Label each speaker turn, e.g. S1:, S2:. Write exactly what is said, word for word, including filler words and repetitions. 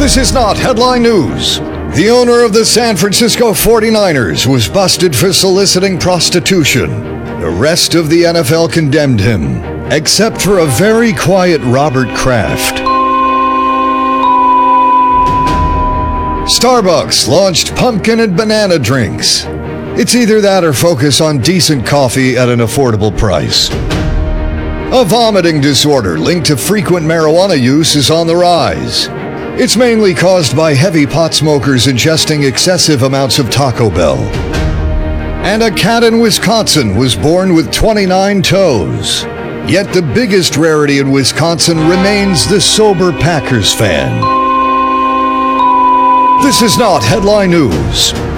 S1: This is not headline news. The owner of the San Francisco forty-niners was busted for soliciting prostitution. The rest of the N F L condemned him, except for a very quiet Robert Kraft. Starbucks launched pumpkin and banana drinks. It's either that or focus on decent coffee at an affordable price. A vomiting disorder linked to frequent marijuana use is on the rise. It's mainly caused by heavy pot smokers ingesting excessive amounts of Taco Bell. And a cat in Wisconsin was born with twenty-nine toes. Yet the biggest rarity in Wisconsin remains the sober Packers fan. This is not headline news.